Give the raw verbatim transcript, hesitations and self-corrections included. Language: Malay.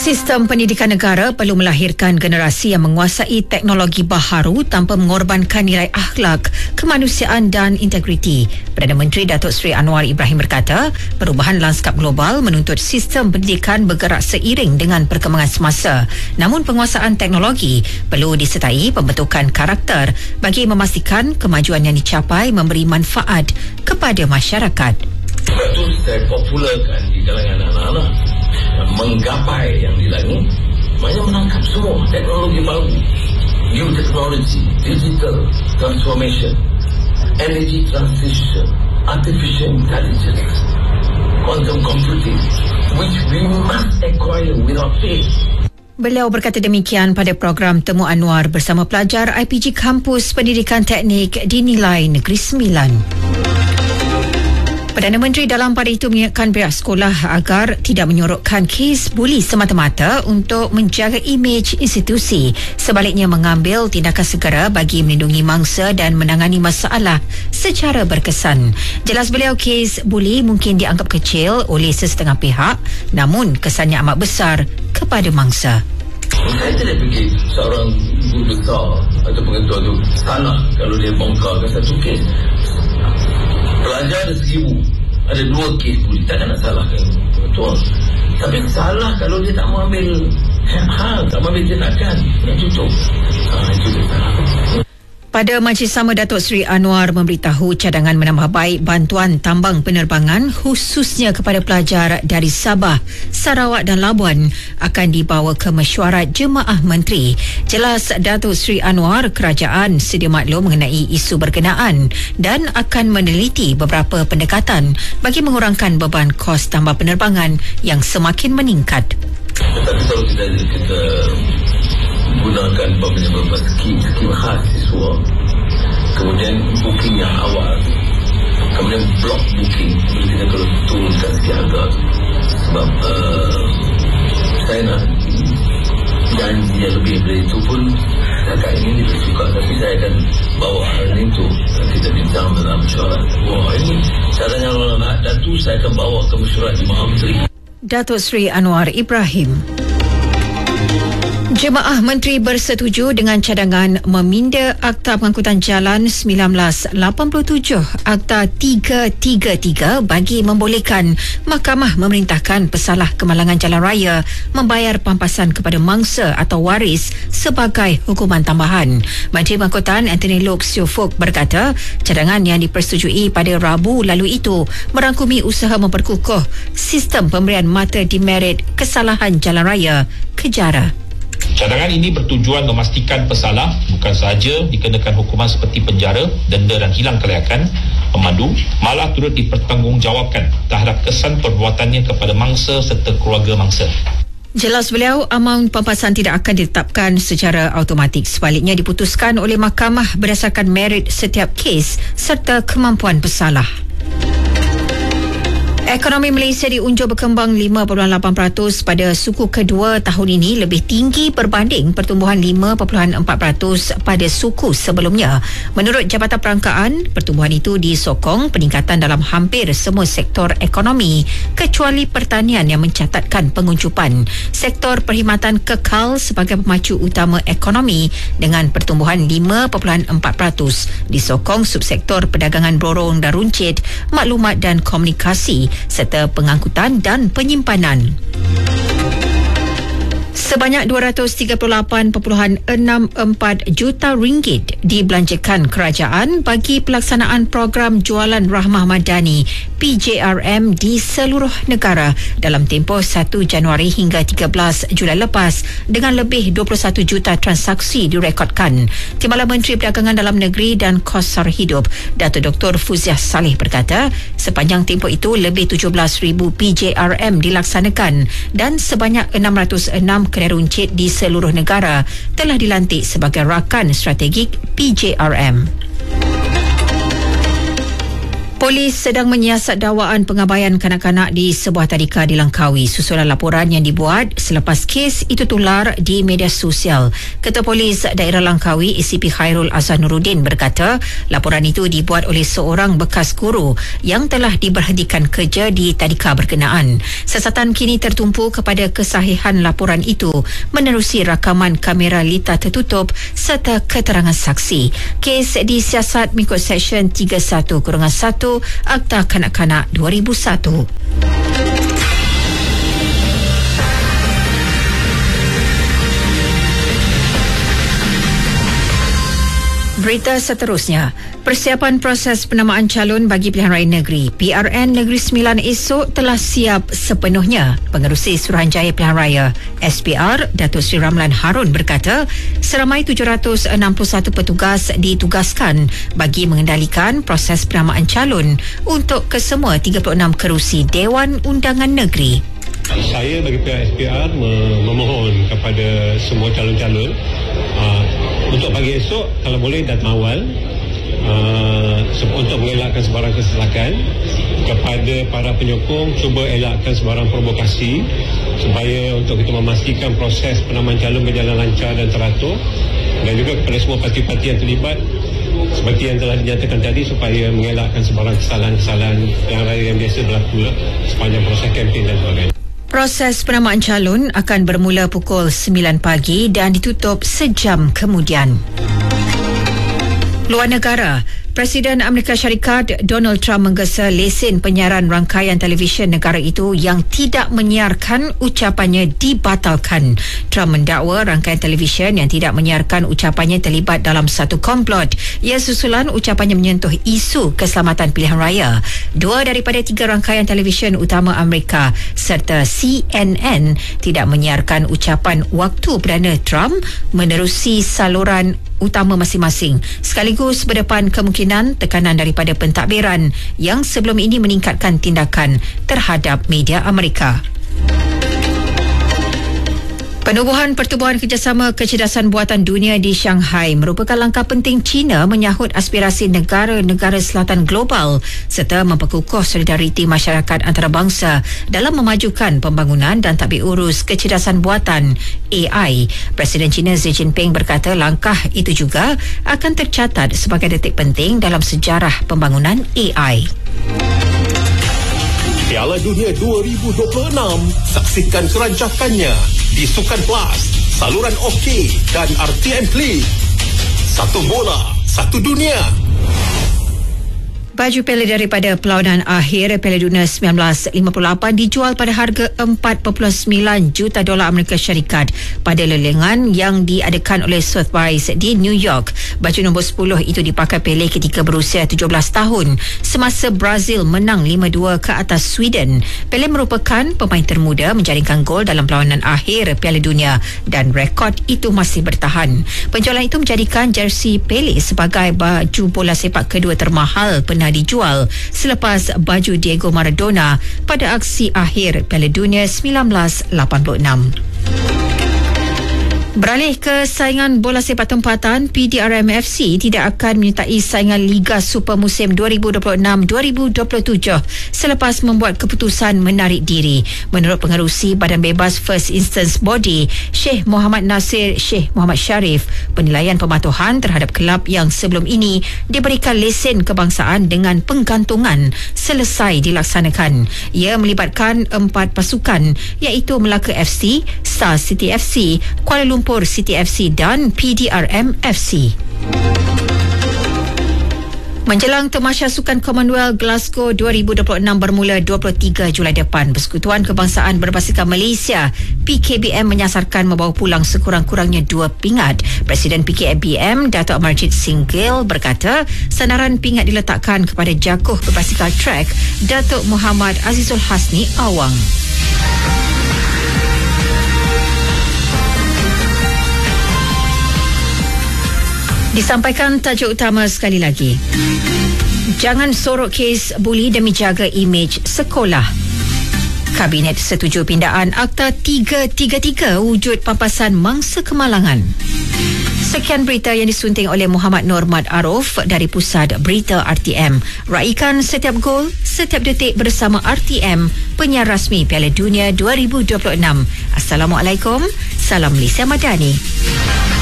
Sistem pendidikan negara perlu melahirkan generasi yang menguasai teknologi baharu tanpa mengorbankan nilai akhlak, kemanusiaan dan integriti. Perdana Menteri Datuk Seri Anwar Ibrahim berkata, perubahan lanskap global menuntut sistem pendidikan bergerak seiring dengan perkembangan semasa. Namun penguasaan teknologi perlu disertai pembentukan karakter bagi memastikan kemajuan yang dicapai memberi manfaat kepada masyarakat. Sebab itu saya popularkan di kalangan anak-anak menggapai yang di langit, maknanya menangkap semua teknologi baru, new technology, digital transformation, energy transition, artificial intelligence, quantum computing, which we must acquire without fail. Beliau berkata demikian pada program Temu Anwar bersama pelajar I P G Kampus Pendidikan Teknik Dinilai Negeri Sembilan. Perdana Menteri dalam pada itu mengingatkan pihak sekolah agar tidak menyorokkan kes buli semata-mata untuk menjaga imej institusi, sebaliknya mengambil tindakan segera bagi melindungi mangsa dan menangani masalah secara berkesan. Jelas beliau, kes buli mungkin dianggap kecil oleh sesetengah pihak, namun kesannya amat besar kepada mangsa. Saya tidak fikir seorang guru besar atau pengetua itu salah kalau dia bongkarkan satu kes. Pelajar ada seribu, ada dua kes buli, takkan nak salahkan. Betul. Tapi salah kalau dia tak mau ambil hal, tak mau ambil tindakan, nak tutup. Ha, itu dia salah. Pada majlis sama, Datuk Seri Anwar memberitahu cadangan menambah baik bantuan tambang penerbangan khususnya kepada pelajar dari Sabah, Sarawak dan Labuan akan dibawa ke mesyuarat Jemaah Menteri. Jelas Datuk Seri Anwar, kerajaan sedia maklum mengenai isu berkenaan dan akan meneliti beberapa pendekatan bagi mengurangkan beban kos tambang penerbangan yang semakin meningkat. Tetapi kalau kita kita gunakan beberapa skim-skim khas siswa, kemudian booking yang awal, kemudian block booking, kita kalau turunkan sikit harga, sebab uh, saya nak janji yang lebih dari itu pun agak ini tidak suka, tapi saya akan bawa hal itu kita bincang dalam mesyuarat. Wah, ini caranya orang nak datu, saya akan bawa ke mesyuarat Jemaah Menteri. Datuk Seri Anwar Ibrahim. Jemaah Menteri bersetuju dengan cadangan meminda Akta Pengangkutan Jalan seribu sembilan ratus lapan puluh tujuh Akta tiga tiga tiga bagi membolehkan Mahkamah memerintahkan pesalah kemalangan jalan raya membayar pampasan kepada mangsa atau waris sebagai hukuman tambahan. Menteri Pengangkutan Anthony Loke Siew Fook berkata, cadangan yang dipersetujui pada Rabu lalu itu merangkumi usaha memperkukuh sistem pemberian mata demerit kesalahan jalan raya kejara. Cadangan ini bertujuan memastikan pesalah bukan sahaja dikenakan hukuman seperti penjara, denda dan hilang kelayakan pemandu, malah turut dipertanggungjawabkan terhadap kesan perbuatannya kepada mangsa serta keluarga mangsa. Jelas beliau, amaun pampasan tidak akan ditetapkan secara automatik. Sebaliknya diputuskan oleh mahkamah berdasarkan merit setiap kes serta kemampuan pesalah. Ekonomi Malaysia diunjur berkembang lima perpuluhan lapan peratus pada suku kedua tahun ini, lebih tinggi berbanding pertumbuhan lima perpuluhan empat peratus pada suku sebelumnya. Menurut Jabatan Perangkaan, pertumbuhan itu disokong peningkatan dalam hampir semua sektor ekonomi kecuali pertanian yang mencatatkan penguncupan. Sektor perkhidmatan kekal sebagai pemacu utama ekonomi dengan pertumbuhan lima perpuluhan empat peratus, disokong subsektor perdagangan borong dan runcit, maklumat dan komunikasi serta pengangkutan dan penyimpanan. Sebanyak dua ratus tiga puluh lapan perpuluhan enam empat juta ringgit dibelanjakan kerajaan bagi pelaksanaan program Jualan Rahmah Madani P J R M di seluruh negara dalam tempoh satu Januari hingga tiga belas Julai lepas, dengan lebih dua puluh satu juta transaksi direkodkan. Timbalan Menteri Perdagangan Dalam Negeri dan Kos Sara Hidup, Datuk Doktor Fuziah Saleh berkata, sepanjang tempoh itu lebih tujuh belas ribu P J R M dilaksanakan dan sebanyak enam ratus enam kedai runcit di seluruh negara telah dilantik sebagai rakan strategik P J R M. Polis sedang menyiasat dakwaan pengabaian kanak-kanak di sebuah tadika di Langkawi susulan laporan yang dibuat selepas kes itu tular di media sosial. Ketua Polis Daerah Langkawi A C P Khairul Ahsanuruddin berkata laporan itu dibuat oleh seorang bekas guru yang telah diberhentikan kerja di tadika berkenaan. Siasatan kini tertumpu kepada kesahihan laporan itu menerusi rakaman kamera lita tertutup serta keterangan saksi. Kes disiasat mengikut Seksyen tiga puluh satu satu Akta Kanak-Kanak dua ribu satu. Berita seterusnya, persiapan proses penamaan calon bagi pilihan raya negeri P R N Negeri Sembilan esok telah siap sepenuhnya. Pengerusi Suruhanjaya Pilihan Raya S P R Datuk Seri Ramlan Harun berkata seramai tujuh ratus enam puluh satu petugas ditugaskan bagi mengendalikan proses penamaan calon untuk kesemua tiga puluh enam kerusi Dewan Undangan Negeri. Saya bagi pihak S P R memohon kepada semua calon-calon uh, untuk pagi esok kalau boleh datang awal uh, untuk mengelakkan sebarang kesalahan. Kepada para penyokong cuba elakkan sebarang provokasi supaya untuk kita memastikan proses penamaan calon berjalan lancar dan teratur, dan juga kepada semua parti-parti yang terlibat seperti yang telah dinyatakan tadi supaya mengelakkan sebarang kesalahan-kesalahan yang raya yang biasa berlaku sepanjang proses kempen dan sebagainya. Proses penamaan calon akan bermula pukul sembilan pagi dan ditutup sejam kemudian. Luar negara, Presiden Amerika Syarikat Donald Trump menggesa lesen penyiaran rangkaian televisyen negara itu yang tidak menyiarkan ucapannya dibatalkan. Trump mendakwa rangkaian televisyen yang tidak menyiarkan ucapannya terlibat dalam satu komplot. Ia susulan ucapannya menyentuh isu keselamatan pilihan raya. Dua daripada tiga rangkaian televisyen utama Amerika serta C N N tidak menyiarkan ucapan waktu Perdana Trump menerusi saluran utama masing-masing, sekaligus berdepan kemungkinan tekanan daripada pentadbiran yang sebelum ini meningkatkan tindakan terhadap media Amerika. Penubuhan Pertubuhan Kerjasama Kecerdasan Buatan Dunia di Shanghai merupakan langkah penting China menyahut aspirasi negara-negara selatan global serta memperkukuh solidariti masyarakat antarabangsa dalam memajukan pembangunan dan tadbir urus kecerdasan buatan A I. Presiden China Xi Jinping berkata langkah itu juga akan tercatat sebagai detik penting dalam sejarah pembangunan A I. Piala Dunia dua ribu dua puluh enam, saksikan kerancakannya di Sukan Plus, saluran OK dan R T M Play. Satu bola, satu dunia. Baju Piala daripada perlawanan akhir Piala Dunia seribu sembilan ratus lima puluh lapan dijual pada harga empat perpuluhan sembilan juta dolar Amerika Syarikat pada lelengan yang diadakan oleh Sotheby's di New York. Baju nombor sepuluh itu dipakai Pele ketika berusia tujuh belas tahun semasa Brazil menang lima dua ke atas Sweden. Pele merupakan pemain termuda menjaringkan gol dalam perlawanan akhir Piala Dunia dan rekod itu masih bertahan. Penjualan itu menjadikan jersey Pele sebagai baju bola sepak kedua termahal pernah dijual selepas baju Diego Maradona pada aksi akhir Piala Dunia seribu sembilan ratus lapan puluh enam. Beralih ke saingan bola sepak tempatan, P D R M F C tidak akan menyertai saingan Liga Super musim dua ribu dua puluh enam dua ribu dua puluh tujuh selepas membuat keputusan menarik diri. Menurut pengerusi Badan Bebas First Instance Body, Sheikh Muhammad Nasir Sheikh Muhammad Sharif, penilaian pematuhan terhadap kelab yang sebelum ini diberikan lesen kebangsaan dengan penggantungan selesai dilaksanakan. Ia melibatkan empat pasukan iaitu Melaka F C, Star City F C, Kuala Lumpur City F C dan P D R M F C. Menjelang Tamasya Sukan Commonwealth Glasgow dua ribu dua puluh enam bermula dua puluh tiga Julai depan, Persekutuan Kebangsaan Berbasiskan Malaysia P K B M menyasarkan membawa pulang sekurang-kurangnya dua pingat. Presiden P K B M Datuk Marjid Singgil berkata sandaran pingat diletakkan kepada jaguh berbasikal track Datuk Muhammad Azizul Hasni Awang. Disampaikan tajuk utama sekali lagi. Jangan sorok kes buli demi jaga imej sekolah. Kabinet setuju pindaan Akta tiga tiga tiga wujud pampasan mangsa kemalangan. Sekian berita yang disunting oleh Muhammad Normat Arif dari Pusat Berita R T M. Raikan setiap gol, setiap detik bersama R T M, penyiar rasmi Piala Dunia dua ribu dua puluh enam. Assalamualaikum. Salam Lisa Madani.